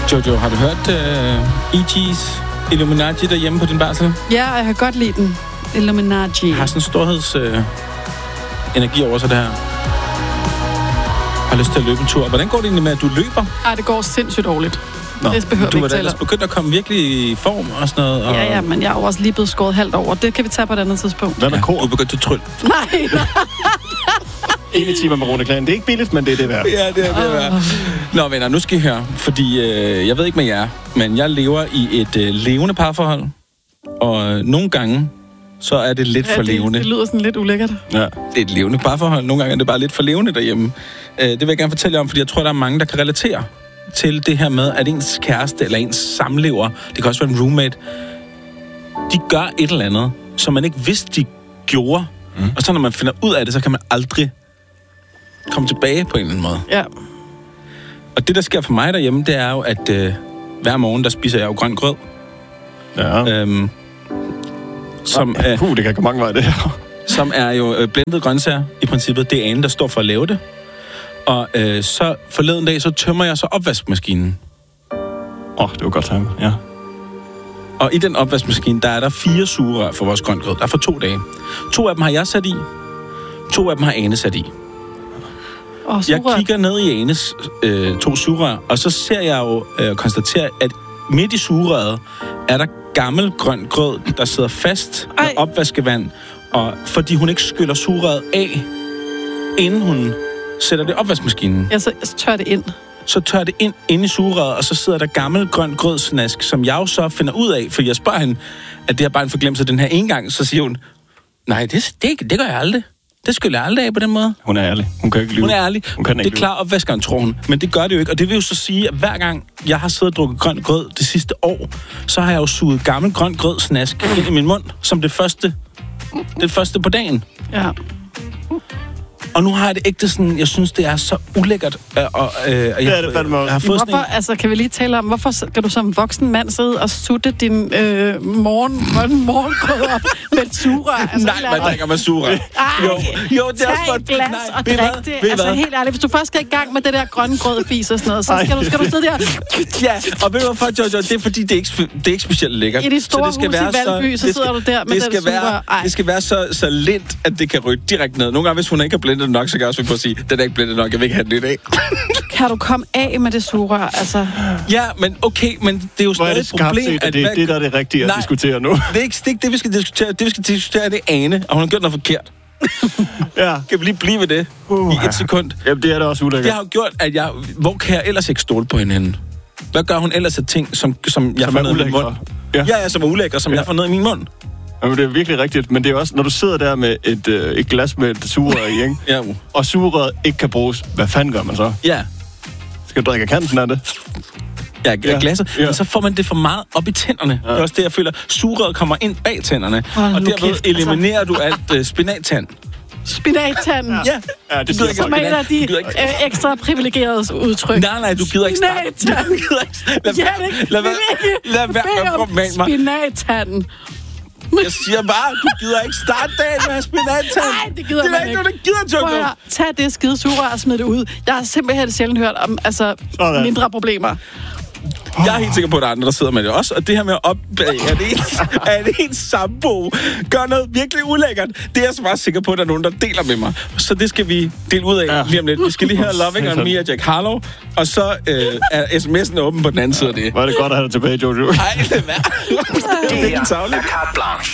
Jojo, har du hørt E.G.'s Illuminati derhjemme på din barsel? Ja, jeg har godt lide den. Illuminati. Jeg har sådan en storheds energi over sig det her. Jeg har lyst til at løbe en tur. Hvordan går det egentlig med, at du løber? Ej, det går sindssygt dårligt. Nå, det behøver du vi var ikke da tale om. begyndt at komme virkelig i form og sådan noget. Og... Ja, men jeg er jo også lige blevet skåret halvt over. Det kan vi tage på et andet tidspunkt. Hvad med kor? Du er begyndt at trylle. Nej. 1 time med Rune Klan. Det er ikke billigt, men det er det værd. Ja, det er det værd. Nå, venner, nu skal I høre. Fordi jeg ved ikke med jer, men jeg lever i et levende parforhold. Og nogle gange, så er det lidt for levende. Det lyder sådan lidt ulækkert. Ja. Det er et levende parforhold. Nogle gange er det bare lidt for levende derhjemme. Det vil jeg gerne fortælle jer om, fordi jeg tror, der er mange, der kan relatere til det her med, at ens kæreste eller ens samlever, det kan også være en roommate, de gør et eller andet, som man ikke vidste, de gjorde. Og så når man finder ud af det, så kan man aldrig komme tilbage på en eller anden måde. Ja. Og det, der sker for mig derhjemme, det er jo, at hver morgen, der spiser jeg jo grøn grød. Ja. Det kan gå mange veje, det her. Som er jo blendet grøntsager, i princippet. Det er Ane, der står for at lave det. Og så forleden dag, så tømmer jeg så opvaskemaskinen. Det var godt time, ja. Og i den opvaskemaskine, der er der 4 sugerør for vores grøntgrød. Der er for 2 dage. 2 af dem har jeg sat i. 2 af dem har Ane sat i. Jeg kigger ned i Anes 2 sugerør, og så ser jeg jo konstatere, at midt i sugerøret er der gammel grøn grød, der sidder fast med opvaskevand, og fordi hun ikke skyller sugerøret af, inden hun sætter det i opvaskemaskinen. Ja, så tør det ind. Så tør det ind i sugerøret, og så sidder der gammel grøn grødsnask, som jeg jo så finder ud af, for jeg spørger hende, at det er bare en forglemmelse den her ene gang, så siger hun, nej, det gør jeg aldrig. Det skyller jeg aldrig af på den måde. Hun er ærlig. Hun kan ikke lyve. Hun er ærlig. Det er klar opvaskeren, tror hun. Men det gør det jo ikke. Og det vil jo så sige, at hver gang jeg har siddet og drukket grøn grød det sidste år, så har jeg jo suget gammel grøn grødsnask ind i min mund, som det første på dagen. Ja. Og nu har jeg det ægte sådan, jeg synes, det er så ulækkert. Det er det fandme også. Hvorfor, kan vi lige tale om, hvorfor skal du som voksen mand sidde og sutte din morgengrød op med et sugerør? Nej, man drikker med sugerør. Jo, det er også et glas og drik det. Altså helt ærligt, hvis du først skal i gang med det der grønne grødfis og sådan noget, så skal du sidde der. Ja, og ved du hvorfor, Jojo? Det er fordi, det er ikke specielt lækkert. I de store hus i Valby, så sidder du der med det sugerør. Det skal være så lidt, at det kan ryge direkte ned. Nogle gange, hvis hun ikke har blendet nok, så kan jeg også finde på at sige, den er ikke blendet nok, jeg vil ikke have den lidt af. Kan du komme af med det sugerør, altså? Ja, men okay, men det er jo stadig et problem, at det der er det rigtige at diskutere nu. Det er ikke det, vi skal diskutere. Det, vi skal diskutere, det er Ane, og hun har gjort noget forkert. Ja. Kan vi lige blive ved det i et sekund? Jamen, det er da også ulækkert. Det har jo gjort, at hvor kan jeg ellers ikke stole på hende? Hvad gør hun ellers af ting, som jeg får ned i min mund? Ja, som er ulækre, som jeg får ned i min mund. Jamen, det er virkelig rigtigt, men det er også, når du sidder der med et glas med et sugerør i, ikke? Ja. Og sugerøret ikke kan bruges, hvad fanden gør man så? Ja. Skal du drikke kanten af det? Ja, glasset. Ja. Men så får man det for meget op i tænderne. Ja. Det er også det, jeg føler. Sugerøret kommer ind bag tænderne, og derved eliminerer du alt spinattand. Spinattanden? Ja, det gider ikke. Som er de ekstra privilegerede udtryk. Nej, du gider ikke starte. Lad være med at formane mig. Spinattanden. Jeg siger bare, du gider ikke starte dagen med spinattand. Nej, det gider man ikke. Det er ikke noget, der gider, Jojo. Tag det skide sugerør og smid det ud. Jeg har simpelthen sjældent hørt om mindre problemer. Jeg er helt sikker på, at der er andre, der sidder med det også. Og det her med at opdage, at en sambo gør noget virkelig ulækkert, det er jeg så bare sikker på, at der er nogen, der deler med mig. Så det skal vi dele ud af lige om lidt. Vi skal lige høre Loving on Me af Jack Harlow, og så er sms'en åben på den anden side af det. Var det godt at have dig tilbage, Jojo? Nej, det er værd. Det er ikke en tavle.